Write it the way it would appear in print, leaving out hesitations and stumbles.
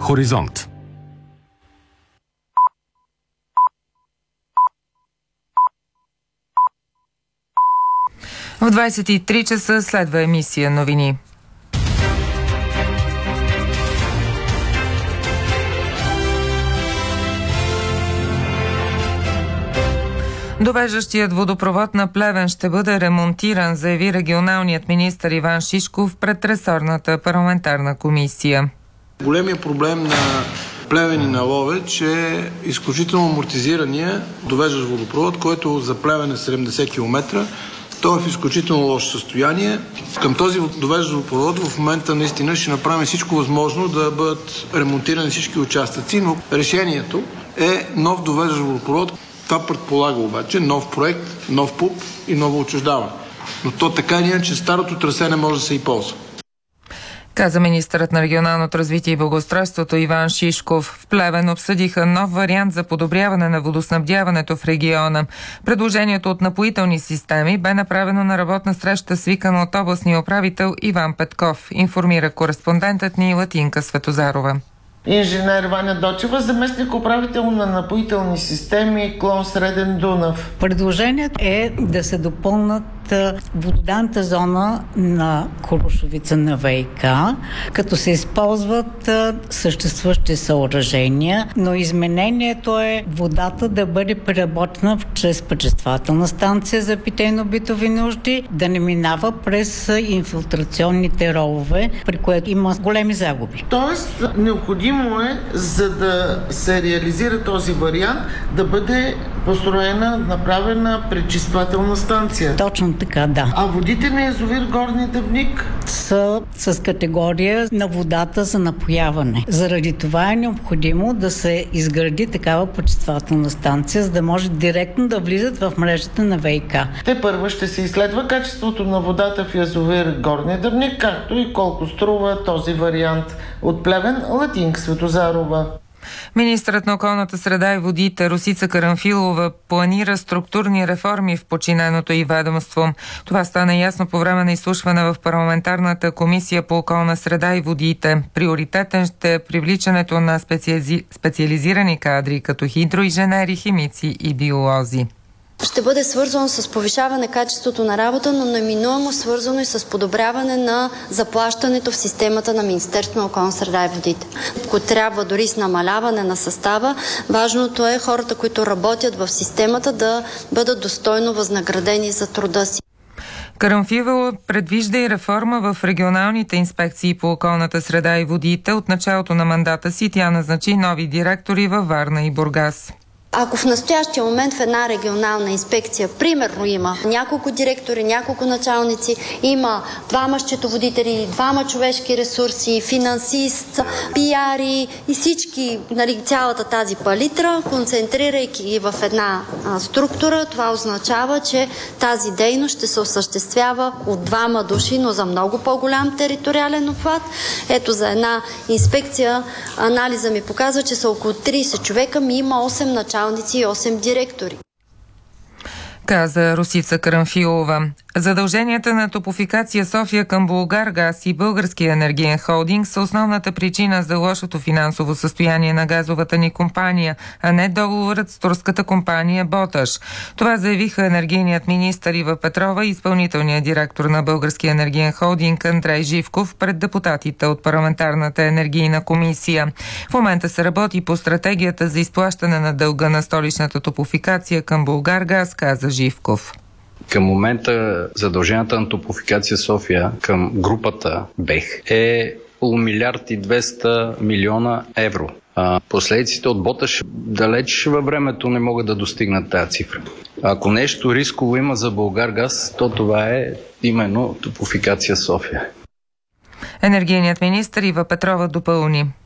Хоризонт. В 23 часа следва емисия новини. Довеждащият водопровод на Плевен ще бъде ремонтиран, заяви регионалният министър Иван Шишков пред ресорната парламентарна комисия. Големият проблем на Плевен и на Ловеч е изключително амортизирания довеждащ водопровод, който за Плевен е 70 км. Той е в изключително лошо състояние. Към този довеждащ водопровод в момента наистина ще направим всичко възможно да бъдат ремонтирани всички участъци, но решението е нов довеждащ водопровод. Това предполага обаче нов проект, нов ПУП и ново отчуждаване. Но то така или иначе старото трасе не може да се и ползва. Каза министърът на регионалното развитие и благоустройството Иван Шишков. В Плевен обсъдиха нов вариант за подобряване на водоснабдяването в региона. Предложението от Напоителни системи бе направено на работна среща, свикана от областния управител Иван Петков, информира кореспондентът ни Латинка Светозарова. Инженер Ваня Дочева, заместник управител на Напоителни системи, клон Среден Дунав. Предложението е да се допълнат вододанната зона на Крушовица на ВиК, като се използват съществуващи съоръжения, но изменението е водата да бъде преработена чрез пречиствателна станция за питейно-битови нужди, да не минава през инфилтрационните ровове, при което има големи загуби. Тоест, необходимо е, за да се реализира този вариант, да бъде построена, направена пречиствателна станция. Точно така, да. А водите на язовир Горни Дъбник са с категория на водата за напояване. Заради това е необходимо да се изгради такава пречиствателна станция, за да може директно да влизат в мрежата на ВиК. Те първо ще се изследва качеството на водата в язовир Горни Дъбник, както и колко струва този вариант. От Плевен, Латинка Светозарова. Министърът на околната среда и водите Росица Карамфилова планира структурни реформи в подчиненото й ведомство. Това стана ясно по време на изслушване в парламентарната комисия по околна среда и водите. Приоритетен ще е привличането на специализирани кадри, като хидроинженери, химици и биолози. Ще бъде свързано с повишаване качеството на работа, но неминуемо свързано и с подобряване на заплащането в системата на Министерството на околна среда и водите. Ако трябва дори с намаляване на състава, важното е хората, които работят в системата, да бъдат достойно възнаградени за труда си. Карамфилова предвижда и реформа в регионалните инспекции по околната среда и водите. От началото на мандата си тя назначи нови директори във Варна и Бургас. Ако в настоящия момент в една регионална инспекция, примерно има няколко директори, няколко началници, има 2 счетоводители, 2 човешки ресурси, финансист, пиари и всички, цялата тази палитра, концентрирайки ги в една структура, това означава, че тази дейност ще се осъществява от 2 души, но за много по-голям териториален обхват. Ето за една инспекция анализа ми показва, че са около 30 човека, има 8 началници и 8 директори. Каза Росица Карамфилова. Задълженията на Топлофикация София към Булгаргаз и Българския енергиен холдинг са основната причина за лошото финансово състояние на газовата ни компания, а не договорът с турската компания Боташ. Това заявиха енергийният министър Ива Петрова и изпълнителният директор на Българския енергиен холдинг Андрей Живков пред депутатите от парламентарната енергийна комисия. В момента се работи по стратегията за изплащане на дълга на столичната Топлофикация към Булгаргаз, каза Живков. Към момента задълженията на Топлофикация София към групата БЕХ е около 1 милиард евро. Последиците от Боташ далеч във времето не могат да достигнат тази цифра. Ако нещо рисково има за Булгаргаз, то това е именно Топлофикация София. Енергийният министър Ива Петрова допълни.